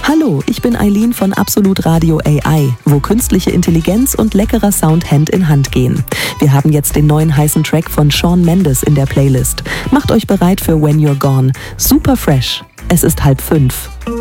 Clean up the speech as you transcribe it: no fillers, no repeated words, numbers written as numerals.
Hallo, ich bin Eileen von Absolut Radio AI, wo künstliche Intelligenz und leckerer Sound Hand in Hand gehen. Wir haben jetzt den neuen heißen Track von Shawn Mendes in der Playlist. Macht euch bereit für When You're Gone. Super fresh. Es ist 4:30.